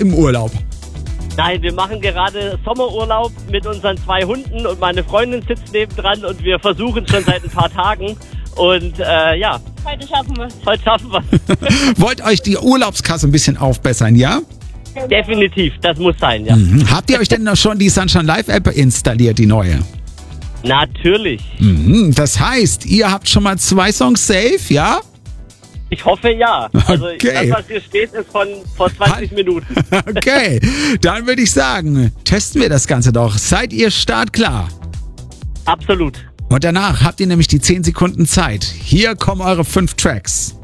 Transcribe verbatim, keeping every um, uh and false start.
im Urlaub? Nein, wir machen gerade Sommerurlaub mit unseren zwei Hunden und meine Freundin sitzt nebendran und wir versuchen schon seit ein paar Tagen. Und äh, ja, Heute schaffen wir es. heute schaffen wir Wollt euch die Urlaubskasse ein bisschen aufbessern, ja? es. Definitiv, das muss sein, ja. Mhm. Habt ihr euch denn noch schon die Sunshine Live App installiert, die neue? Natürlich. Mhm. Das heißt, ihr habt schon mal zwei Songs safe, ja? Ich hoffe ja. Also Okay. das, was hier steht, ist von vor zwanzig Minuten. Okay, dann würde ich sagen, testen wir das Ganze doch. Seid ihr startklar? Absolut. Und danach habt ihr nämlich die zehn Sekunden Zeit. Hier kommen eure fünf Tracks.